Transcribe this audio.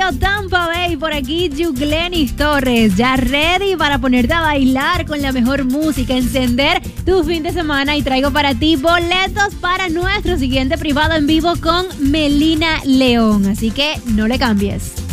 Radio Tampa Bay. Por aquí, Yuglenis Torres, ya ready para ponerte a bailar con la mejor música, encender tu fin de semana. Y traigo para ti boletos para nuestro siguiente privado en vivo con Melina León. Así que no le cambies.